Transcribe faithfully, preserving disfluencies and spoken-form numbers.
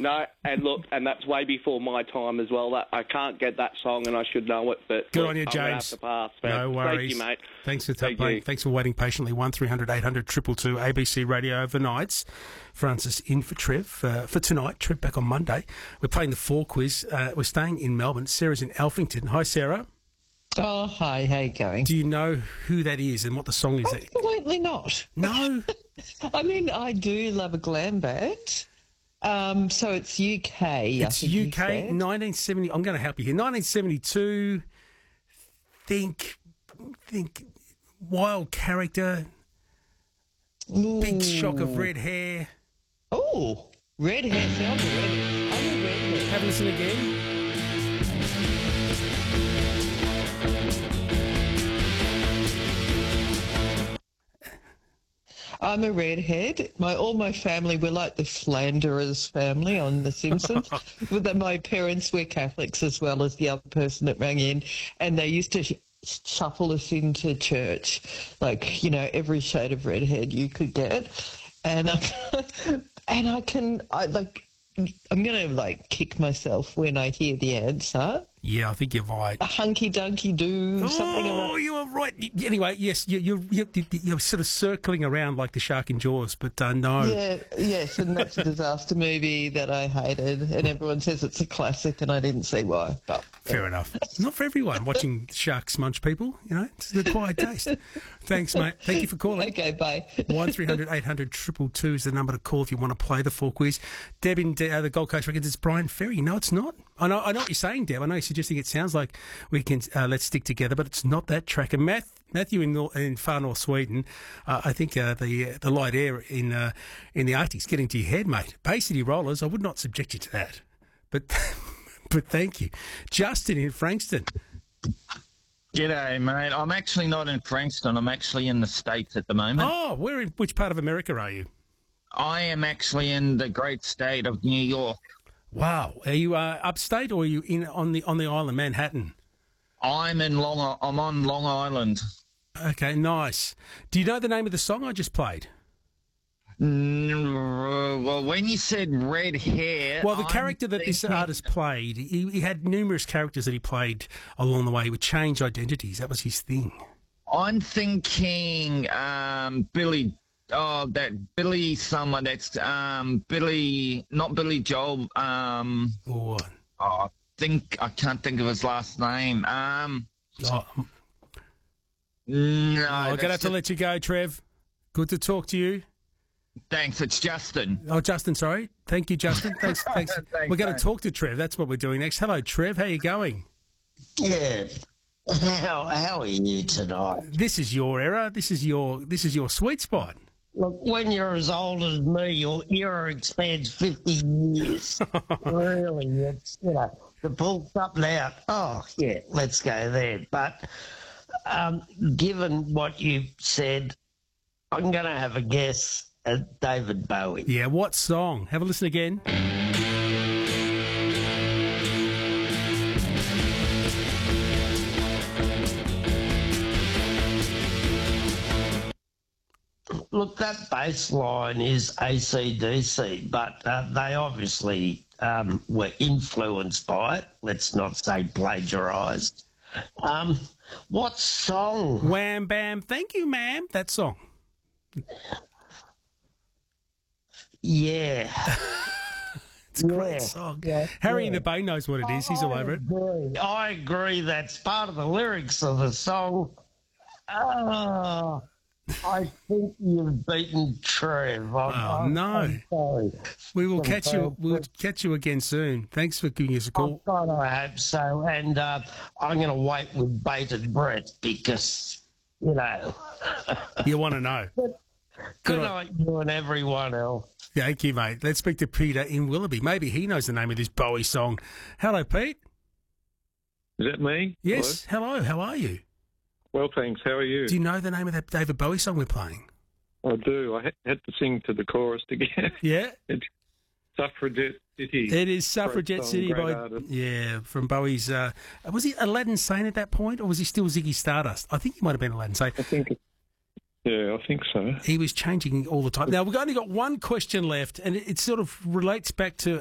No, and look, and that's way before my time as well. That I can't get that song, and I should know it. But Good look, on you, I'm gonna James. have to pass, man. No worries. Thank you, mate. Thanks for Thank playing. you. Thanks for waiting patiently. One three hundred eight hundred two two two A B C Radio overnights. Francis in for Trev uh, for tonight. Trev back on Monday. We're playing the four quiz. Uh, we're staying in Melbourne. Sarah's in Alphington. Hi, Sarah. Oh, hi, how you going? Do you know who that is and what the song is? Absolutely not. No. I mean, I do love a glam band. Um, so it's U K. I It's think U you K, said. nineteen seventy. I'm going to help you here. nineteen seventy-two. Think, think, wild character. Big shock of red hair. Oh, red hair. See, I'm a red I'm a redhead. Have a listen again. I'm a redhead. My all my family were like the Flanderers family on The Simpsons. With that, my parents were Catholics as well as the other person that rang in, and they used to sh- shuffle us into church, like you know every shade of redhead you could get, and um, and I can I like I'm gonna like kick myself when I hear the answer. Yeah, I think you're right. A hunky dunky do something. Oh, About- you were right. Anyway, yes, you, you, you, you, you're sort of circling around like the shark in Jaws, but uh, no. Yeah, yes, and that's a disaster movie that I hated, and everyone says it's a classic, and I didn't see why. But Fair enough. Not for everyone watching sharks munch people, you know. It's a quiet taste. Thanks, mate. Thank you for calling. Okay, bye. one three hundred eight hundred two two two is the number to call if you want to play the four quiz. Deb in uh, the Gold Coast reckons it's Brian Ferry. No, it's not. I know, I know what you're saying, Deb. I know you're suggesting it sounds like we can uh, let's stick together, but it's not that track. And Math, Matthew in, Nor- in far north Sweden, uh, I think uh, the uh, the light air in uh, in the Arctic's getting to your head, mate. Bay City Rollers, I would not subject you to that, but but thank you. Justin in Frankston. G'day, mate. I'm actually not in Frankston. I'm actually in the States at the moment. Oh, where in which part of America are you? I am actually in the great state of New York. Wow, are you uh, upstate or are you in on the on the island, Manhattan? I'm in Long. I'm on Long Island. Okay, nice. Do you know the name of the song I just played? Mm, Well, when you said red hair, Well, the I'm character that this thinking- artist played, he, he had numerous characters that he played along the way. He would change identities. That was his thing. I'm thinking um, Billy. Oh, that Billy someone. That's um, Billy, not Billy Joel. Um, Or, oh, I think I can't think of his last name. Um, oh, no, I'm going to have that's to the- let you go, Trev. Good to talk to you. Thanks, it's Justin. Oh, Justin, sorry. Thank you, Justin. Thanks. thanks. Thanks, We're going mate. to talk to Trev. That's what we're doing next. Hello, Trev. How you going? Yeah. How how are you tonight? This is your era. This is your this is your sweet spot. Look, when you're as old as me, your era expands fifty years. Really, it's you know to pull something out. Oh yeah, let's go there. But um, given what you said, I'm going to have a guess at David Bowie. Yeah, what song? Have a listen again. Look, that bass line is A C D C, but uh, they obviously um, were influenced by it. Let's not say plagiarised. Um, what song? Wham Bam. Thank you, ma'am. That song. Yeah. It's a great Yeah, song. yeah, Harry yeah. in the Bay knows what it is. He's all over it. agree. I agree. That's part of the lyrics of the song. Oh, I think you've beaten Trev. I'm, Oh, I'm- no. I'm sorry. We will I'm catch sorry. you. We'll catch you again soon. Thanks for giving us a call. God, I hope so. And uh, I'm going to wait with bated breath because, you know. You want to know? Good on- night, you and everyone else. Thank you, mate. Let's speak to Peter in Willoughby. Maybe he knows the name of this Bowie song. Hello, Pete. Is that me? Yes. Hello. How are you? Well, thanks. How are you? Do you know the name of that David Bowie song we're playing? I do. I had- had to sing to the chorus to get Yeah. it. Suffragette City. It is Suffragette Great song, City great by artist. yeah from Bowie's. Uh, was he Aladdin Sane at that point, or was he still Ziggy Stardust? I think he might have been Aladdin Sane. I think. Yeah, I think so. He was changing all the time. Now we've only got one question left, and it, it sort of relates back to